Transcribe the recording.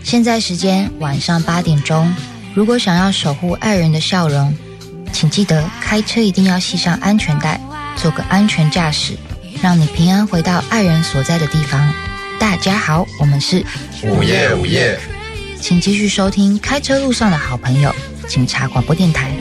现在时间晚上8点钟，如果想要守护爱人的笑容，请记得开车一定要系上安全带，做个安全驾驶，让你平安回到爱人所在的地方。大家好，我们是午夜午夜， 请继续收听开车路上的好朋友警察广播电台。